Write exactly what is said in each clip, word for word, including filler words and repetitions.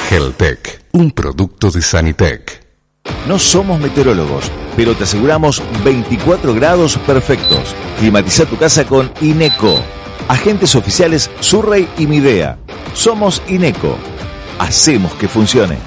Geltec, un producto de Sanitec. No somos meteorólogos, pero te aseguramos veinticuatro grados perfectos. Climatiza tu casa con Ineco. Agentes oficiales Surrey y Midea. Somos Ineco. Hacemos que funcione.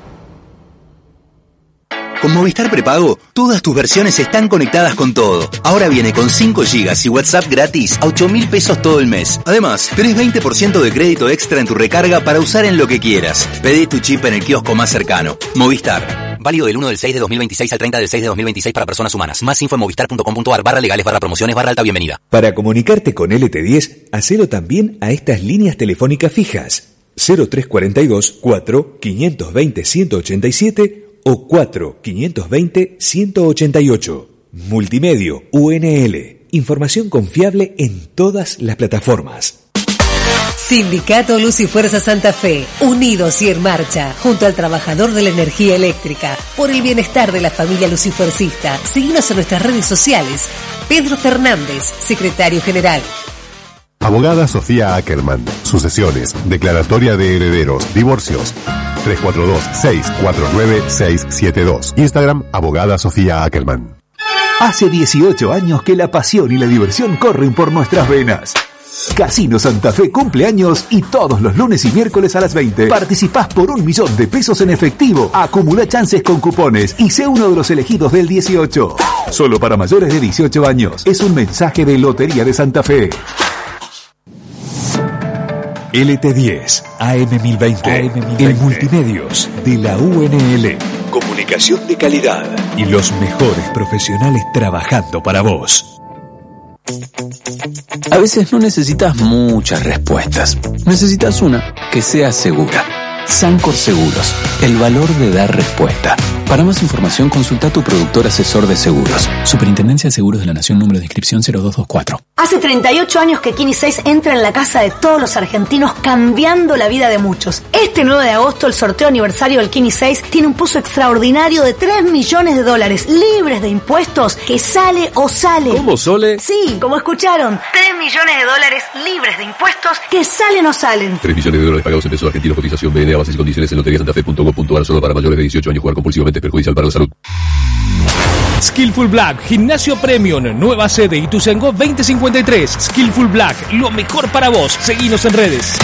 Con Movistar Prepago, todas tus versiones están conectadas con todo. Ahora viene con cinco gigas y WhatsApp gratis a ocho mil pesos todo el mes. Además, tenés veinte por ciento de crédito extra en tu recarga para usar en lo que quieras. Pedí tu chip en el kiosco más cercano. Movistar. Válido del uno del seis de dos mil veintiséis al treinta del seis de dos mil veintiséis para personas humanas. Más info en movistar punto com punto a r barra legales barra promociones barra alta bienvenida. Para comunicarte con L T diez, hacelo también a estas líneas telefónicas fijas. cero tres cuatro dos, cuatro, cinco dos cero, uno ocho siete o cuatro, cinco dos cero, uno ocho ocho. Multimedio U N L. Información confiable en todas las plataformas. Sindicato Luz y Fuerza Santa Fe, unidos y en marcha, junto al trabajador de la energía eléctrica, por el bienestar de la familia lucifuercista. Síguenos en nuestras redes sociales. Pedro Fernández, secretario general. Abogada Sofía Ackerman. Sucesiones, declaratoria de herederos, divorcios. tres cuatro dos, seis cuatro nueve, seis siete dos. Instagram, abogada Sofía Ackerman. Hace dieciocho años que la pasión y la diversión corren por nuestras venas. Casino Santa Fe cumple años y todos los lunes y miércoles a las veinte participás por un millón de pesos en efectivo. Acumula chances con cupones y sé uno de los elegidos del dieciocho. Solo para mayores de dieciocho años. Es un mensaje de Lotería de Santa Fe. L T diez, A M mil veinte, A M mil veinte. El multimedios de la U N L. Comunicación de calidad y los mejores profesionales trabajando para vos. A veces no necesitas muchas respuestas. Necesitas una que sea segura. Sancor Seguros, el valor de dar respuesta. Para más información, consulta a tu productor asesor de seguros. Superintendencia de Seguros de la Nación, número de inscripción cero dos dos cuatro. Hace treinta y ocho años que Kini seis entra en la casa de todos los argentinos, cambiando la vida de muchos. Este nueve de agosto, el sorteo aniversario del Kini seis tiene un pozo extraordinario de tres millones de dólares, libres de impuestos, que sale o sale. ¿Cómo, Sole? Sí, como escucharon. tres millones de dólares libres de impuestos, que salen o salen. tres millones de dólares pagados en pesos argentinos, cotización B N A, bases y condiciones en lotería santa fe punto com punto a r. Solo para mayores de dieciocho años. Jugar compulsivamente es perjudicial para la salud. Skillful Black, gimnasio premium, nueva sede Ituzaingó veinte cincuenta y tres. Skillful Black, lo mejor para vos. Seguinos en redes.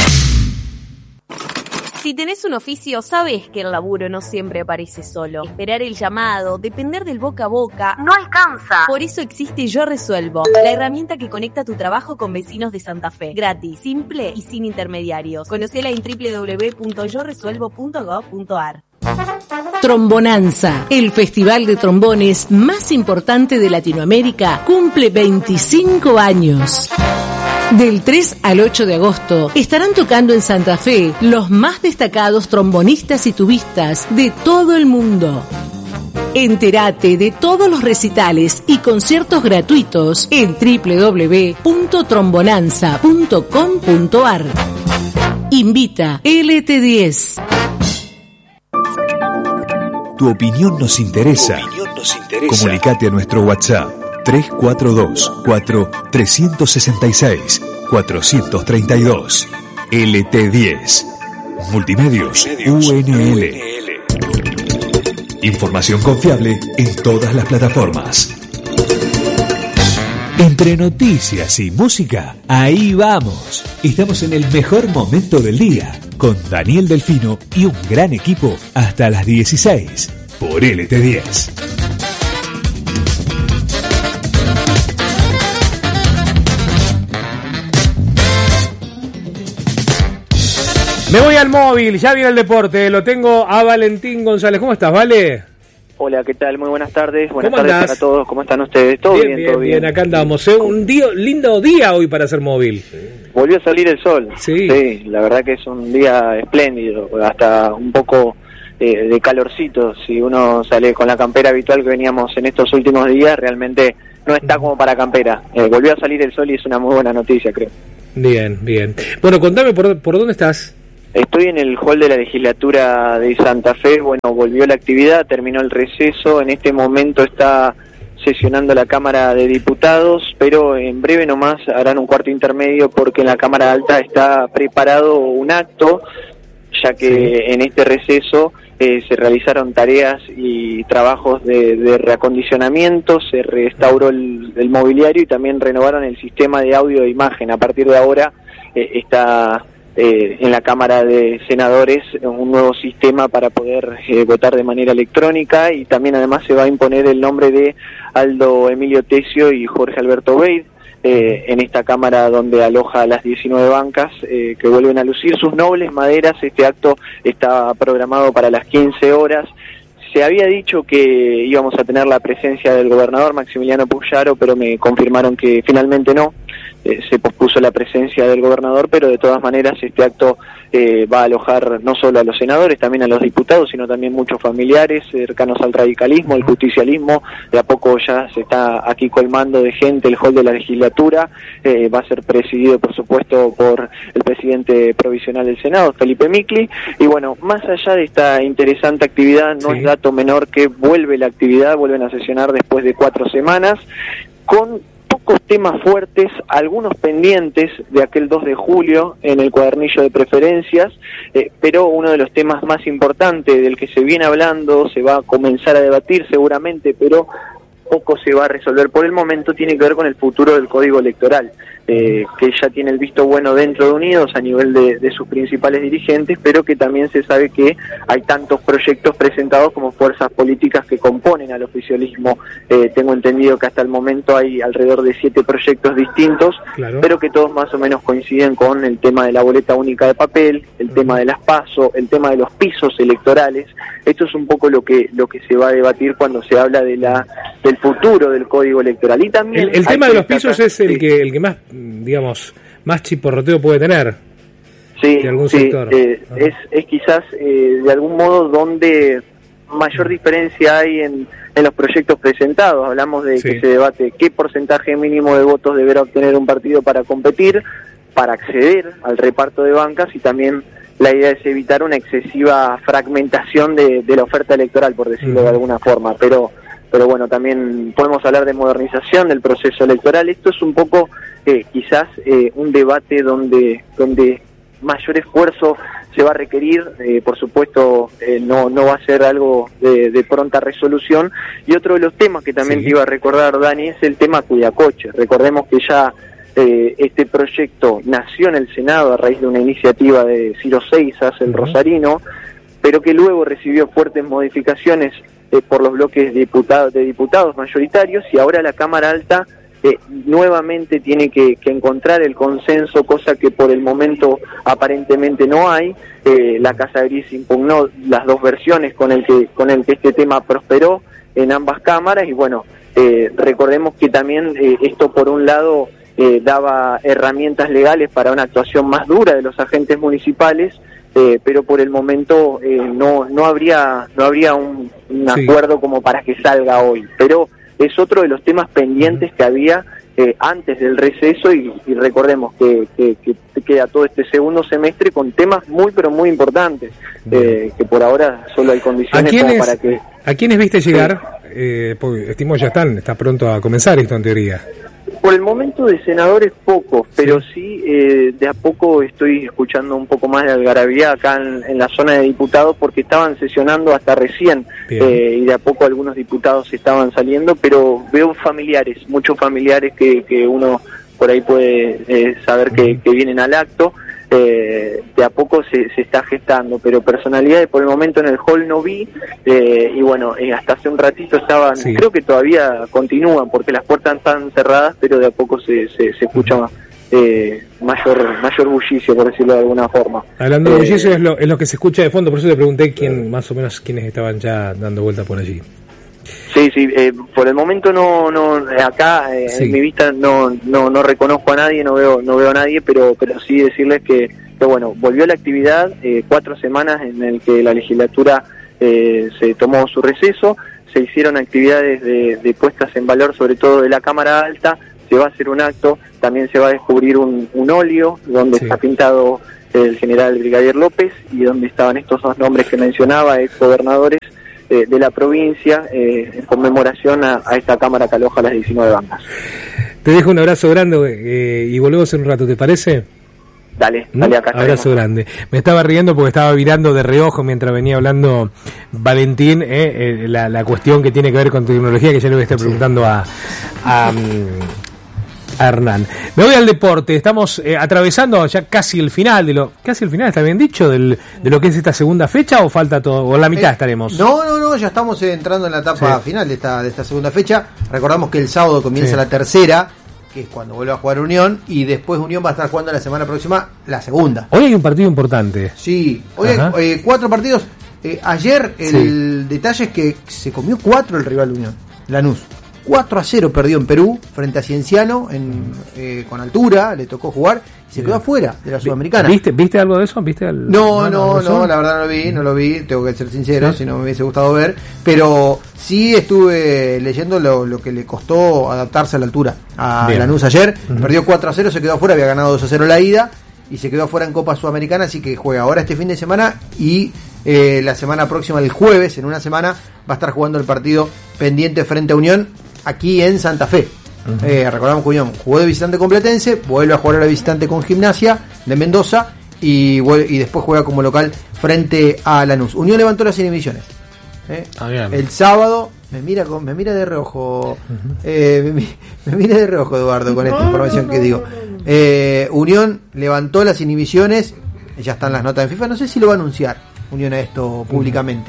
Si tenés un oficio, sabés que el laburo no siempre aparece solo. Esperar el llamado, depender del boca a boca, no alcanza. Por eso existe Yo Resuelvo, la herramienta que conecta tu trabajo con vecinos de Santa Fe. Gratis, simple y sin intermediarios. Conocela en doble u doble u doble u punto yo resuelvo punto gov punto a r. Trombonanza, el festival de trombones más importante de Latinoamérica, cumple veinticinco años. Del tres al ocho de agosto estarán tocando en Santa Fe los más destacados trombonistas y tubistas de todo el mundo. Entérate de todos los recitales y conciertos gratuitos en doble u doble u doble u punto trombonanza punto com punto a r. Invita L T diez. Tu opinión nos interesa. Tu opinión nos interesa. Comunicate a nuestro WhatsApp tres cuatro dos, cuatro tres seis seis, cuatro tres dos. L T diez. Multimedios, Multimedios U N L. U N L. Información confiable en todas las plataformas. Entre noticias y música, ahí vamos. Estamos en el mejor momento del día, con Daniel Delfino y un gran equipo hasta las dieciséis por L T diez. Me voy al móvil, ya viene el deporte, lo tengo a Valentín González. ¿Cómo estás, Vale? Hola, ¿qué tal? Muy buenas tardes. Buenas ¿Cómo tardes andás? para todos. ¿Cómo están ustedes? ¿Todo bien? Bien, bien, todo bien. bien. Acá andamos. ¿eh? Un día, lindo día hoy para hacer móvil. Volvió a salir el sol. Sí. Sí, la verdad que es un día espléndido. Hasta un poco eh, de calorcito. Si uno sale con la campera habitual que veníamos en estos últimos días, realmente no está como para campera. Eh, volvió a salir el sol y es una muy buena noticia, creo. Bien, bien. Bueno, contame por, por dónde estás. Estoy en el hall de la legislatura de Santa Fe. Bueno, volvió la actividad, terminó el receso. En este momento está sesionando la Cámara de Diputados, pero en breve nomás harán un cuarto intermedio porque en la Cámara Alta está preparado un acto ya que Sí. en este receso eh, se realizaron tareas y trabajos de, de reacondicionamiento, se restauró el, el mobiliario y también renovaron el sistema de audio e imagen. A partir de ahora eh, está eh, en la Cámara de Senadores un nuevo sistema para poder eh, votar de manera electrónica, y también además se va a imponer el nombre de Aldo Emilio Tesio y Jorge Alberto Beid eh, en esta Cámara donde aloja a las diecinueve bancas eh, que vuelven a lucir sus nobles maderas. Este acto está programado para las quince horas. Se había dicho que íbamos a tener la presencia del gobernador Maximiliano Puyaro, pero me confirmaron que finalmente no. Eh, se pospuso la presencia del gobernador, pero de todas maneras este acto eh, va a alojar no solo a los senadores, también a los diputados, sino también muchos familiares cercanos al radicalismo, el justicialismo. De a poco ya se está aquí colmando de gente el hall de la legislatura. Eh, va a ser presidido, por supuesto, por el presidente provisional del Senado, Felipe Micli. Y bueno, más allá de esta interesante actividad, no Sí. es dato menor que vuelve la actividad, vuelven a sesionar después de cuatro semanas, con pocos temas fuertes, algunos pendientes de aquel dos de julio en el cuadernillo de preferencias, eh, pero uno de los temas más importantes del que se viene hablando, se va a comenzar a debatir seguramente, pero poco se va a resolver por el momento, tiene que ver con el futuro del Código Electoral, eh, que ya tiene el visto bueno dentro de Unidos a nivel de, de sus principales dirigentes, pero que también se sabe que hay tantos proyectos presentados como fuerzas políticas que componen al oficialismo. Eh, tengo entendido que hasta el momento hay alrededor de siete proyectos distintos, Claro. pero que todos más o menos coinciden con el tema de la boleta única de papel, el tema de las PASO, el tema de los pisos electorales. Esto es un poco lo que lo que se va a debatir cuando se habla de la del futuro del Código Electoral. Y también El, el hay tema que de los destacar- pisos es el sí. que el que más, digamos, más chiporroteo puede tener. Sí, de algún sí, sector. eh, es, es quizás eh, de algún modo donde mayor diferencia hay en, en los proyectos presentados. Hablamos de Sí. que se debate qué porcentaje mínimo de votos deberá obtener un partido para competir, para acceder al reparto de bancas, y también la idea es evitar una excesiva fragmentación de, de la oferta electoral, por decirlo de alguna forma. Pero pero bueno, también podemos hablar de modernización del proceso electoral. Esto es un poco eh, quizás eh, un debate donde donde mayor esfuerzo se va a requerir. Eh, por supuesto, eh, no no va a ser algo de, de pronta resolución. Y otro de los temas que también Sí. te iba a recordar, Dani, es el tema Cuidacoche. Recordemos que ya eh, este proyecto nació en el Senado a raíz de una iniciativa de Ciro Seisas, el Ujú. rosarino, pero que luego recibió fuertes modificaciones eh, por los bloques diputados, de diputados mayoritarios, y ahora la Cámara Alta eh, nuevamente tiene que, que encontrar el consenso, cosa que por el momento aparentemente no hay. Eh, la Casa Gris impugnó las dos versiones con el que con el que este tema prosperó en ambas cámaras, y bueno, eh, recordemos que también eh, esto por un lado eh, daba herramientas legales para una actuación más dura de los agentes municipales, eh, pero por el momento eh, no no habría no habría un, un Sí. acuerdo como para que salga hoy, pero es otro de los temas pendientes que había eh, antes del receso, y, y recordemos que, que, que queda todo este segundo semestre con temas muy pero muy importantes, eh, que por ahora solo hay ¿A condiciones como quiénes, para que... ¿A quiénes viste llegar? Eh, porque estimo ya están, está pronto a comenzar esto en teoría. Por el momento de senadores pocos, pero sí eh, de a poco estoy escuchando un poco más de algarabía acá en, en la zona de diputados, porque estaban sesionando hasta recién eh, y de a poco algunos diputados estaban saliendo, pero veo familiares, muchos familiares que, que uno por ahí puede eh, saber que, que vienen al acto. Eh, de a poco se, se está gestando, pero personalidades por el momento en el hall no vi, eh, y bueno, eh, hasta hace un ratito estaban, Sí. creo que todavía continúan porque las puertas están cerradas, pero de a poco se, se, se escucha eh, mayor mayor bullicio, por decirlo de alguna forma. Hablando de Eh, bullicio, es lo, es lo que se escucha de fondo, por eso te pregunté quién, más o menos quiénes estaban ya dando vuelta por allí. Sí, sí, eh, por el momento no, no, acá eh, Sí. en mi vista no, no, no reconozco a nadie, no veo, no veo a nadie, pero, pero sí decirles que, que bueno, volvió la actividad, eh, cuatro semanas en el que la legislatura eh, se tomó su receso, se hicieron actividades de, de puestas en valor, sobre todo de la Cámara Alta, se va a hacer un acto, también se va a descubrir un, un óleo donde Sí. está pintado el general Brigadier López, y donde estaban estos dos nombres que mencionaba, ex gobernadores eh, de la provincia, eh, en conmemoración a, a esta cámara que aloja las diecinueve bancas. Te dejo un abrazo grande eh, y volvemos en un rato, ¿te parece? Dale, ¿no? dale acá. Abrazo estaremos. grande. Me estaba riendo porque estaba mirando de reojo mientras venía hablando Valentín, eh, eh, la, la cuestión que tiene que ver con tecnología, que ya le voy a estar preguntando a, a, a Hernán. Me voy al deporte. Estamos eh, atravesando ya casi el final de lo, casi el final, está bien dicho, del, de lo que es esta segunda fecha, o falta todo, o en la mitad Eh, estaremos. No, no, no, ya estamos entrando en la etapa Sí. final de esta, de esta segunda fecha. Recordamos que el sábado comienza Sí. la tercera, que es cuando vuelve a jugar Unión, y después Unión va a estar jugando la semana próxima la segunda. Hoy hay un partido importante. Sí, hoy hay Ajá. eh, cuatro partidos. Eh, ayer el detalle es que se comió cuatro el rival de Unión, Lanús. cuatro a cero perdió en Perú frente a Cienciano en, eh, con altura, le tocó jugar y se quedó Bien. afuera de la Sudamericana. ¿Viste, ¿Viste algo de eso? ¿Viste al- No, no, eso? no, la verdad no lo vi, no lo vi, tengo que ser sincero, Sí. si no me hubiese gustado ver, pero sí estuve leyendo lo, lo que le costó adaptarse a la altura a Bien. Lanús ayer, Ujú. perdió cuatro a cero, se quedó afuera, había ganado dos a cero la ida y se quedó afuera en Copa Sudamericana, así que juega ahora este fin de semana y eh, la semana próxima, el jueves, en una semana, va a estar jugando el partido pendiente frente a Unión aquí en Santa Fe. Ujú. Eh, recordamos que Unión jugó de visitante con Platense, vuelve a jugar a la visitante con Gimnasia de Mendoza y, vuel- y después juega como local frente a Lanús. Unión levantó las inhibiciones. Eh, Ah, bien. El sábado me mira con, me mira de reojo, eh, me, mi- me mira de reojo Eduardo con esta información que digo. Eh, Unión levantó las inhibiciones, ya están las notas en FIFA, no sé si lo va a anunciar Unión a esto públicamente.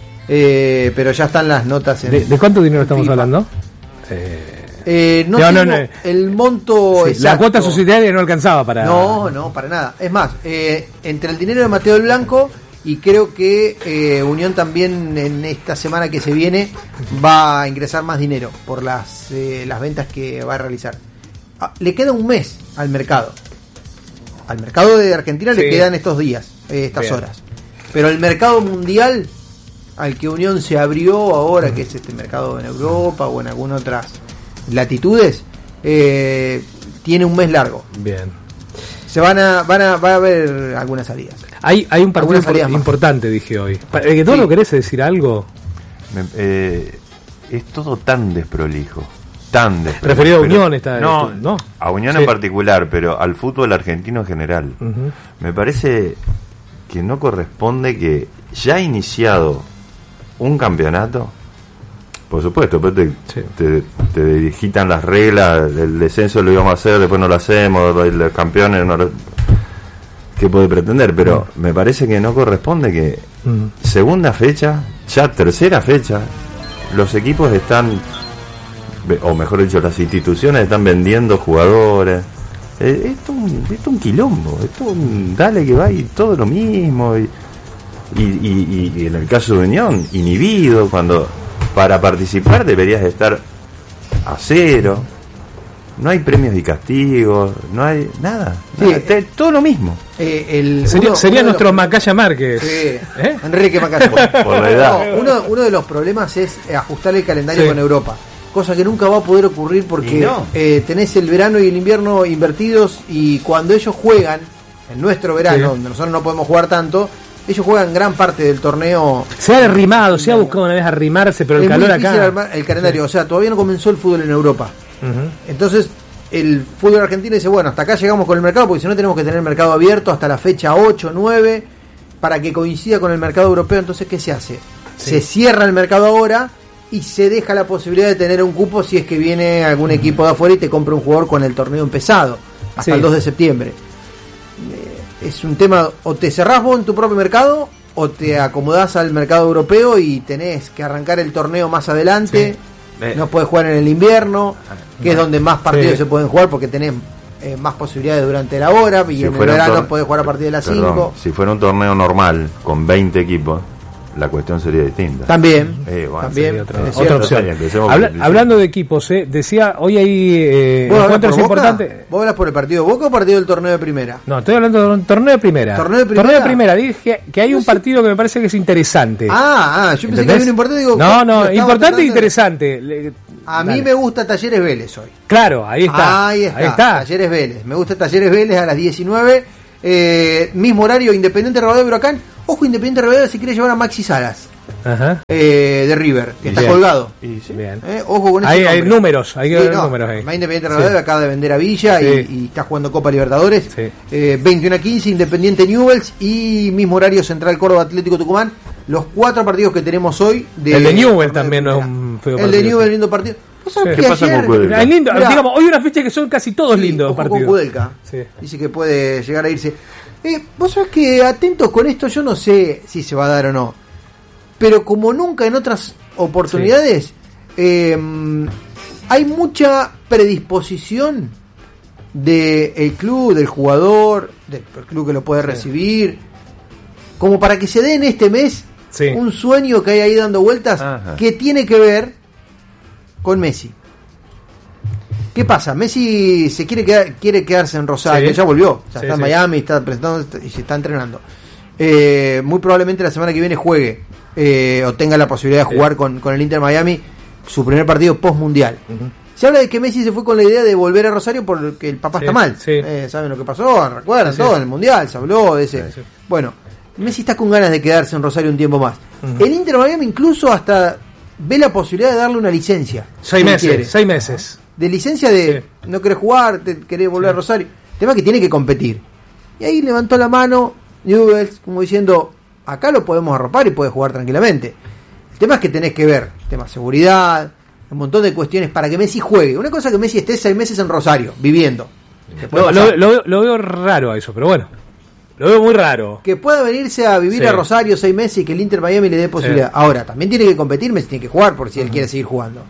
Eh, pero ya están las notas en ¿De, de cuánto dinero estamos FIFA. hablando? Eh, Eh, no, No, no, tengo no. el monto sí, exacto. la cuota societaria no alcanzaba para... No, no, para nada. Es más, eh, entre el dinero de Mateo del Blanco y creo que eh, Unión también en esta semana que se viene va a ingresar más dinero por las, eh, las ventas que va a realizar. Ah, le queda un mes al mercado. Al mercado de Argentina Sí. le quedan estos días, eh, estas Bien. horas. Pero el mercado mundial al que Unión se abrió ahora, que es este mercado en Europa o en algunas otras latitudes, eh, tiene un mes largo. Bien. Se van a, van a, va a haber algunas salidas. Hay, hay un partido Algunas salidas impor- más. importante, dije hoy. Pa- eh, que ¿Tú Sí. no querés decir algo? Me- eh, es todo tan desprolijo. Tan desprolijo. Referido a Pero- Unión está no, esto, ¿no? a Unión Sí. en particular, pero al fútbol argentino en general. Ujú. Me parece que no corresponde que ya iniciado un campeonato, por supuesto, después te, te, te digitan las reglas, el descenso lo íbamos a hacer, después no lo hacemos, los campeones no lo... ¿Qué puede pretender? Pero me parece que no corresponde que Mm. segunda fecha, ya tercera fecha, los equipos están, o mejor dicho, las instituciones están vendiendo jugadores. Eh, esto es un, esto es un quilombo, esto es un dale que va y todo lo mismo. Y, y, y- y en el caso de Unión, inhibido, cuando para participar deberías estar a cero. No hay premios y castigos, no hay nada. Sí, nada, te- todo lo mismo. Eh, el, Sería, uno- sería uno de nuestro los- Macaya Márquez. Sí, ¿Eh? Enrique Macaya. Por- por la edad. No, uno, uno de los problemas es eh, ajustar el calendario Sí. con Europa. Cosa que nunca va a poder ocurrir porque Y no. eh, tenés el verano y el invierno invertidos y cuando ellos juegan, en nuestro verano, Sí. donde nosotros no podemos jugar tanto, ellos juegan gran parte del torneo. Se ha derrimado, se ha buscado una vez arrimarse, pero el es calor muy difícil acá... armar el calendario, o sea, todavía no comenzó el fútbol en Europa. Ujú. Entonces, el fútbol argentino dice, bueno, hasta acá llegamos con el mercado, porque si no tenemos que tener el mercado abierto hasta la fecha ocho, nueve, para que coincida con el mercado europeo. Entonces, ¿qué se hace? Sí. Se cierra el mercado ahora y se deja la posibilidad de tener un cupo si es que viene algún equipo de afuera y te compra un jugador con el torneo empezado, hasta Sí. el dos de septiembre. Eh, Es un tema, o te cerrás vos en tu propio mercado, o te acomodás al mercado europeo y tenés que arrancar el torneo más adelante. Eh, No podés jugar en el invierno, que es donde más partidos Sí. se pueden jugar porque tenés eh, más posibilidades durante la hora, y Si en el fuera un verano tor- podés jugar a partir de las Perdón, cinco. si fuera un torneo normal con veinte equipos, la cuestión sería distinta. También, Eh, bueno, también, sería otra- es otra cierto. opción. Empecemos Habla- por el- hablando de equipos, eh, decía, hoy hay eh, ¿Vos hablas encuentros por Boca? importantes... ¿Vos hablas por el partido de Boca o partido del torneo de primera? No, estoy hablando de un torneo de primera. ¿Torneo de primera? primera. Dije que, que hay un partido que me parece que es interesante. Ah, ah, yo pensé que ¿Entendés? había un importante. Digo, No, lo no, estaba importante tratando e de- interesante. Le- A mí Dale. me gusta Talleres Vélez hoy. Claro, ahí está. Ahí está, Talleres Vélez. Me gusta Talleres Vélez a las diecinueve. Eh, mismo horario, Independiente Rivadavia Huracán. Ojo, Independiente Rivadavia si quiere llevar a Maxi Salas. Ajá. Eh, de River, que está Bien. colgado. Y sí. Bien. Eh, ojo con ese Hay, hay nombre. números, hay que Sí, ver no, números ahí. Más Independiente Sí. Rivadavia acaba de vender a Villa Sí. y, y está jugando Copa Libertadores. Sí. Eh, veintiuno a quince Independiente Newell's y mismo horario Central Córdoba Atlético Tucumán. Los cuatro partidos que tenemos hoy. De, el de Newell también no es un feo El partido. de Newell, lindo partido. ¿Vos sabés Sí. que ¿Qué pasa ayer- con Kudelka? Es lindo, Mirá, digamos, hoy una fecha que son casi todos sí, lindos ojo partidos. con Kudelka. Sí. Dice que puede llegar a irse. Eh, Vos sabés que atentos con esto, yo no sé si se va a dar o no. Pero como nunca en otras oportunidades, sí. eh, hay mucha predisposición del club, del jugador, del club que lo puede sí. recibir, como para que se dé en este mes sí. un sueño que hay ahí dando vueltas. Ajá. Que tiene que ver con Messi. ¿Qué pasa? Messi se quiere quedar, quiere quedarse en Rosario, sí. ya volvió, o sea, sí, está en sí. Miami, está presentando y se está entrenando. Eh, muy probablemente la semana que viene juegue eh, o tenga la posibilidad de jugar sí. con, con el Inter Miami su primer partido post mundial. Uh-huh. Se habla de que Messi se fue con la idea de volver a Rosario porque el papá sí. está mal. Sí. Eh, ¿Saben lo que pasó? ¿Recuerdan sí, todo? Sí. En el mundial se habló de ese. Sí, sí. Bueno, Messi está con ganas de quedarse en Rosario un tiempo más. Uh-huh. El Inter Miami incluso hasta ve la posibilidad de darle una licencia. Seis meses, quiere. seis meses. De licencia de sí. no querés jugar, te querés volver sí. a Rosario. El tema es que tiene que competir. Y ahí levantó la mano Newell's como diciendo, acá lo podemos arropar y puede jugar tranquilamente. El tema es que tenés que ver, tema seguridad, un montón de cuestiones para que Messi juegue. Una cosa es que Messi esté seis meses en Rosario, viviendo. No, lo, lo, lo veo raro a eso, pero bueno. Lo veo muy raro. Que pueda venirse a vivir sí. a Rosario seis meses y que el Inter Miami le dé posibilidad. Sí. Ahora, también tiene que competir, Messi tiene que jugar por si uh-huh. él quiere seguir jugando.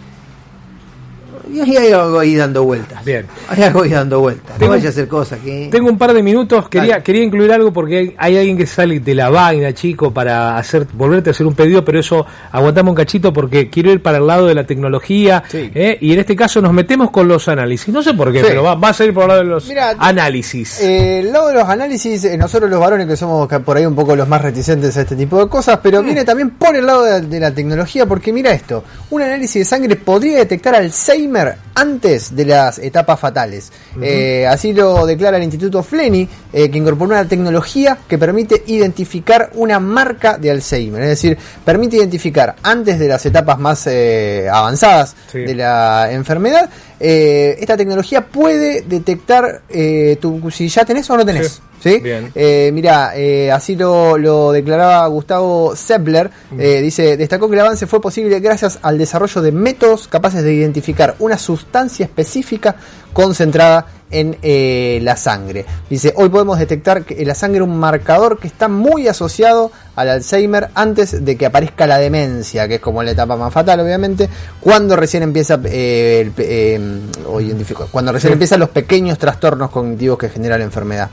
Y hay algo ahí dando vueltas. Bien. Hay algo ahí dando vueltas. Tengo, no vaya a hacer cosas que... Tengo un par de minutos. Quería quería incluir algo porque hay, hay alguien que sale de la vaina, chico, para hacer volverte a hacer un pedido, pero eso aguantamos un cachito porque quiero ir para el lado de la tecnología. Sí. ¿eh? Y en este caso nos metemos con los análisis. No sé por qué, sí. pero va, va a salir por el lado de los Mirá, análisis. Eh, el lado de los análisis, eh, nosotros los varones que somos por ahí un poco los más reticentes a este tipo de cosas, pero mm. viene también por el lado de la, de la tecnología, porque mira esto, un análisis de sangre podría detectar Alzheimer antes de las etapas fatales. Uh-huh. Eh, así lo declara el Instituto Fleni, eh, que incorporó una tecnología que permite identificar una marca de Alzheimer. Es decir, permite identificar antes de las etapas más eh, avanzadas sí. de la enfermedad. Eh, esta tecnología puede detectar eh, tu, si ya tenés o no tenés. Sí. ¿Sí? Eh, mira, eh, así lo, lo declaraba Gustavo Seppler. Eh, dice, destacó que el avance fue posible gracias al desarrollo de métodos capaces de identificar una sustancia específica concentrada en eh, la sangre. Dice, hoy podemos detectar que la sangre es un marcador que está muy asociado al Alzheimer antes de que aparezca la demencia, que es como la etapa más fatal, obviamente, cuando recién empieza eh, el, eh, o identifico, cuando recién sí. empiezan los pequeños trastornos cognitivos que genera la enfermedad.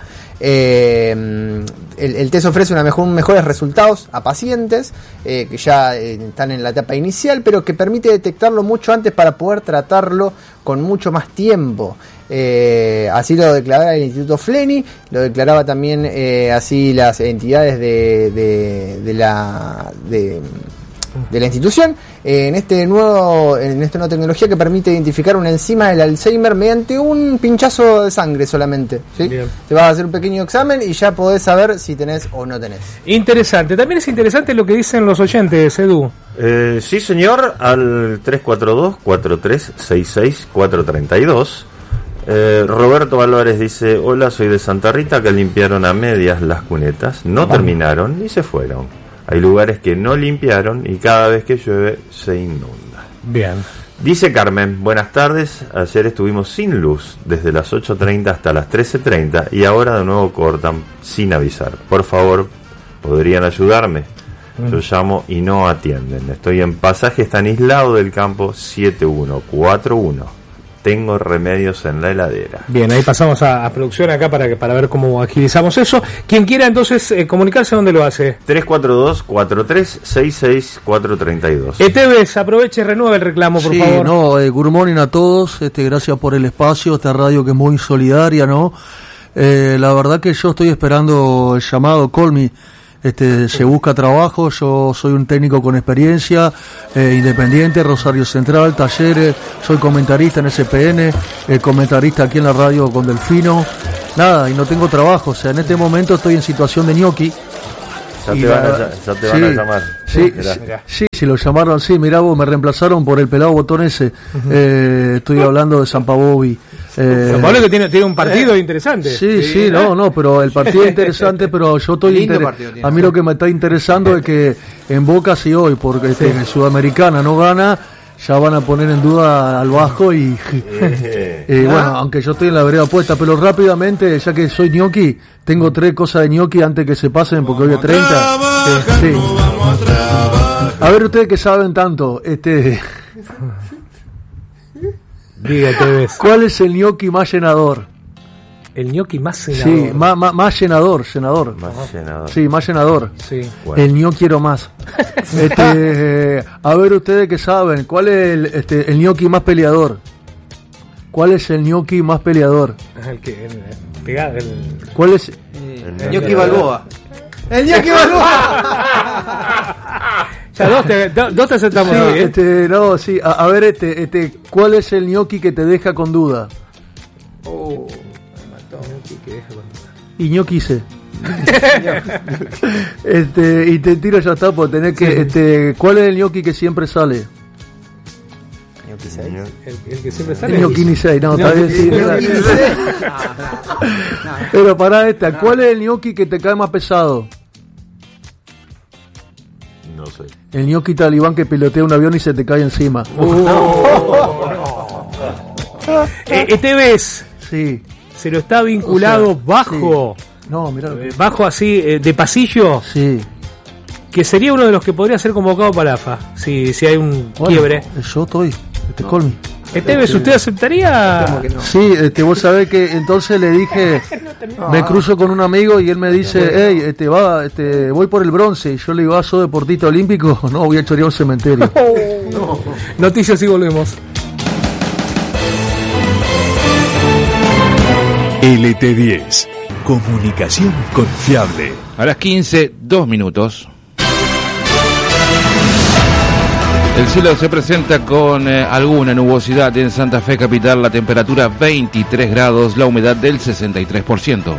Eh, el, el test ofrece una mejor, mejores resultados a pacientes eh, que ya eh, están en la etapa inicial, pero que permite detectarlo mucho antes para poder tratarlo con mucho más tiempo. Eh, así lo declaraba el Instituto Fleni, lo declaraba también eh, así las entidades de, de, de la de, de la institución eh, en este nuevo en esta nueva tecnología que permite identificar una enzima del Alzheimer mediante un pinchazo de sangre solamente, ¿sí? Te vas a hacer un pequeño examen y ya podés saber si tenés o no tenés. Interesante, también es interesante lo que dicen los oyentes, Edu. Eh, sí, señor, al tres cuatro dos, cuatro tres seis seis, cuatro tres dos. Eh, Roberto Álvarez dice, hola, soy de Santa Rita, que limpiaron a medias las cunetas, no Vamos. terminaron y se fueron. Hay lugares que no limpiaron y cada vez que llueve se inunda. Bien. Dice Carmen, buenas tardes, ayer estuvimos sin luz desde las ocho treinta hasta las trece treinta y ahora de nuevo cortan sin avisar. Por favor, ¿podrían ayudarme? Mm. Yo llamo y no atienden. Estoy en Pasaje Estanislao del Campo siete uno cuatro uno. Tengo remedios en la heladera. Bien, ahí pasamos a, a producción acá para que para ver cómo agilizamos eso. Quien quiera entonces eh, comunicarse, ¿dónde lo hace? tres cuatro dos, cuatro tres seis seis, cuatro tres dos. Eteves, aproveche y renueve el reclamo, por sí, favor. Sí, no, eh, good morning a todos, este, gracias por el espacio, esta radio que es muy solidaria, ¿no? Eh, la verdad que yo estoy esperando el llamado, call me. Este, se busca trabajo, yo soy un técnico con experiencia, eh, independiente, Rosario Central, Talleres, soy comentarista en S P N, eh, comentarista aquí en la radio con Delfino, nada, y no tengo trabajo, o sea, en este momento estoy en situación de ñoqui, Ya Y te, la- van a, ya, ya te van sí, a llamar. Sí, Mirá. sí, sí, si lo llamaron, sí, mirá vos, me reemplazaron por el pelado botón ese. Eh, estoy hablando de San Pablovi. Eh, San Pablo que tiene, tiene un partido interesante. Sí, sí, no, no, pero el partido es interesante, pero yo estoy Lindo inter- partido tiene. a mí lo que me está interesando es que en Boca si hoy, porque este, en Sudamericana no gana, ya van a poner en duda al Vasco y, y bueno, aunque yo estoy en la vereda puesta, pero rápidamente, ya que soy ñoqui, tengo tres cosas de ñoqui antes que se pasen, porque hoy es treinta. Sí, sí. A ver ustedes que saben tanto, este... Dígate, ves. ¿Cuál es el ñoqui más llenador? El ñoqui más senador. Sí, más, más, más llenador, senador. Más llenador. Sí, más llenador. Sí. Bueno. El ño quiero más. Este, eh, a ver ustedes que saben, ¿cuál es el, este, el ñoqui más peleador? ¿Cuál es el ñoqui más peleador? El que el, pegado, el, ¿Cuál es? El ñoqui Balboa. ¡El ñoqui Balboa! Ya dos te, do- dos te aceptamos Sí, hoy, ¿eh? este, no, sí, a, a ver este, este, ¿cuál es el ñoqui que te deja con duda? Oh, me mató, ñoqui que deja con duda. Y ñoqui sé. Este, y te tiro ya está por tener que, este, ¿cuál es el ñoqui que siempre sale? El, el que siempre sale. El ñoqui ni seis, no, está bien, sí, Ñoqui sí. ni seis. Pero pará esta, ¿cuál es el ñoqui que te cae más pesado? No sé. El ñoqui talibán que pilotea un avión y se te cae encima. Eh, este ves, Sí. se lo está vinculado O sea, bajo, No, mirá. eh, bajo así, eh, de pasillo, Sí. que sería uno de los que podría ser convocado para A F A, si, si hay un Bueno, quiebre. Yo estoy. Este Colmi. Este ves, ¿usted aceptaría? Sí, este, vos sabés que entonces le dije, me cruzo con un amigo y él me dice, hey, este, va, este, voy por el bronce. Y yo le digo, ah, ¿sos deportista olímpico? No, voy a chorear un cementerio. Noticias y volvemos. L T diez. Comunicación confiable. A las quince, dos minutos. El cielo se presenta con eh, alguna nubosidad en Santa Fe capital, la temperatura veintitrés grados, la humedad del sesenta y tres por ciento.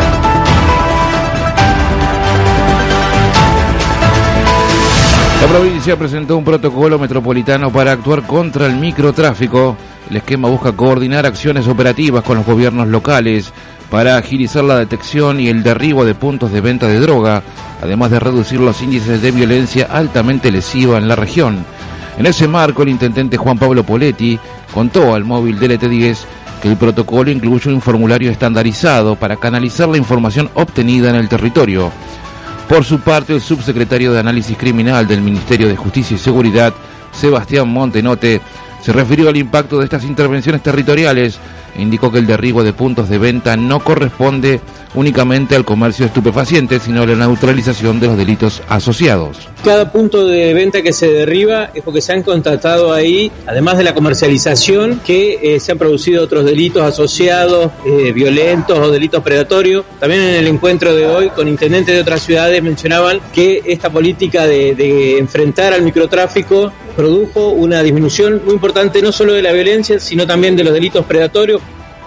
La provincia presentó un protocolo metropolitano para actuar contra el microtráfico. El esquema busca coordinar acciones operativas con los gobiernos locales para agilizar la detección y el derribo de puntos de venta de droga, además de reducir los índices de violencia altamente lesiva en la región. En ese marco, el intendente Juan Pablo Poletti contó al móvil de L T diez que el protocolo incluye un formulario estandarizado para canalizar la información obtenida en el territorio. Por su parte, el subsecretario de Análisis Criminal del Ministerio de Justicia y Seguridad, Sebastián Montenote, se refirió al impacto de estas intervenciones territoriales e indicó que el derribo de puntos de venta no corresponde únicamente al comercio de estupefacientes, sino a la neutralización de los delitos asociados. Cada punto de venta que se derriba es porque se han constatado ahí, además de la comercialización, que eh, se han producido otros delitos asociados, eh, violentos o delitos predatorios. También en el encuentro de hoy con intendentes de otras ciudades mencionaban que esta política de, de enfrentar al microtráfico produjo una disminución muy importante no solo de la violencia, sino también de los delitos predatorios.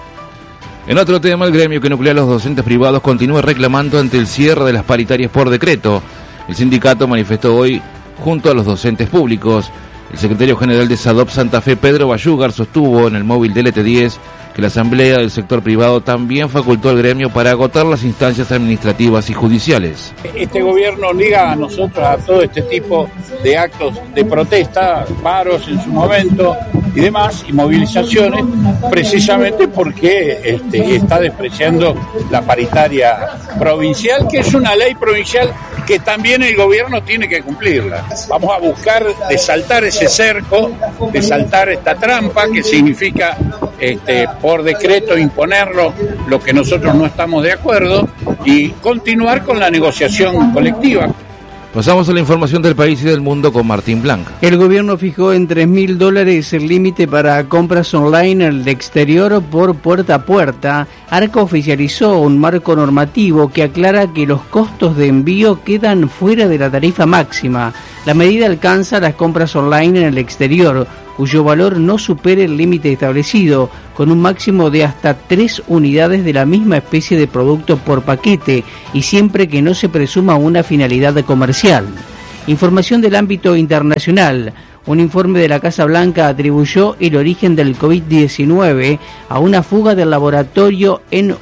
En otro tema, el gremio que nuclea a los docentes privados continúa reclamando ante el cierre de las paritarias por decreto. El sindicato manifestó hoy junto a los docentes públicos. El secretario general de SADOP Santa Fe, Pedro Bayúgar, sostuvo en el móvil de L T diez que la asamblea del sector privado también facultó al gremio para agotar las instancias administrativas y judiciales. Este gobierno liga a nosotros a todo este tipo de actos de protesta, paros en su momento y demás, y movilizaciones, precisamente porque este, está despreciando la paritaria provincial, que es una ley provincial que también el gobierno tiene que cumplirla. Vamos a buscar de saltar ese cerco, de saltar esta trampa, que significa este, por decreto imponerlo lo que nosotros no estamos de acuerdo, y continuar con la negociación colectiva. Pasamos a la información del país y del mundo con Martín Blanca. El gobierno fijó en tres mil dólares el límite para compras online en el exterior por puerta a puerta. Arca oficializó un marco normativo que aclara que los costos de envío quedan fuera de la tarifa máxima. La medida alcanza las compras online en el exterior, cuyo valor no supere el límite establecido, con un máximo de hasta tres unidades de la misma especie de producto por paquete y siempre que no se presuma una finalidad comercial. Información del ámbito internacional. Un informe de la Casa Blanca atribuyó el origen del COVID diecinueve a una fuga del laboratorio en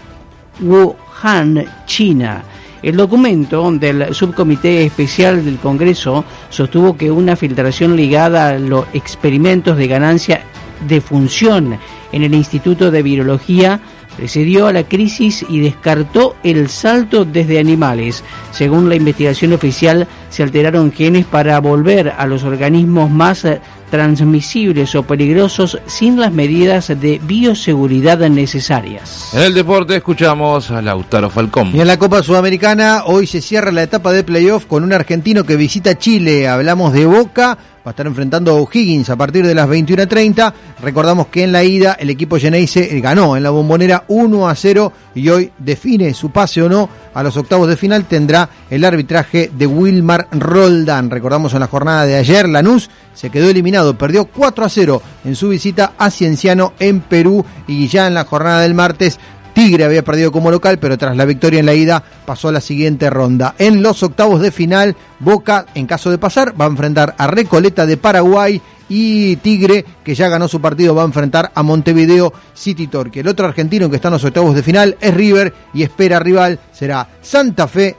Wuhan, China. El documento del Subcomité Especial del Congreso sostuvo que una filtración ligada a los experimentos de ganancia de función en el Instituto de Virología precedió a la crisis y descartó el salto desde animales. Según la investigación oficial, se alteraron genes para volver a los organismos más transmisibles o peligrosos sin las medidas de bioseguridad necesarias. En el deporte escuchamos a Lautaro Falcón. Y en la Copa Sudamericana hoy se cierra la etapa de playoff con un argentino que visita Chile. Hablamos de Boca. Va a estar enfrentando a O'Higgins a partir de las veintiuna treinta. Recordamos que en la ida el equipo Geneise ganó en la Bombonera uno a cero y hoy define su pase o no a los octavos de final. Tendrá el arbitraje de Wilmar Roldán. Recordamos en la jornada de ayer, Lanús se quedó eliminado, perdió cuatro a cero en su visita a Cienciano en Perú, y ya en la jornada del martes Tigre había perdido como local, pero tras la victoria en la ida pasó a la siguiente ronda. En los octavos de final, Boca, en caso de pasar, va a enfrentar a Recoleta de Paraguay, y Tigre, que ya ganó su partido, va a enfrentar a Montevideo City Torque. El otro argentino que está en los octavos de final es River, y espera rival será Santa Fe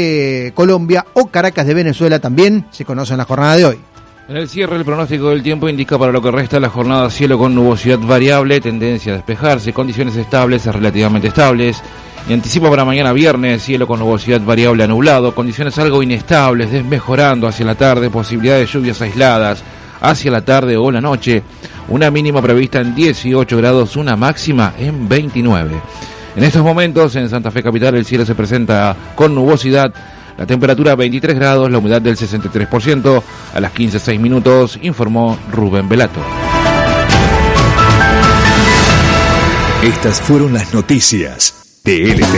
de Colombia o Caracas de Venezuela, también se conoce en la jornada de hoy. En el cierre, el pronóstico del tiempo indica para lo que resta la jornada cielo con nubosidad variable, tendencia a despejarse, condiciones estables a relativamente estables. Y anticipa para mañana viernes, cielo con nubosidad variable a nublado, condiciones algo inestables, desmejorando hacia la tarde, posibilidad de lluvias aisladas hacia la tarde o la noche. Una mínima prevista en dieciocho grados, una máxima en veintinueve. En estos momentos, en Santa Fe Capital, el cielo se presenta con nubosidad. La temperatura veintitrés grados, la humedad del sesenta y tres por ciento. A las quince seis minutos, informó Rubén Velato. Estas fueron las noticias de L T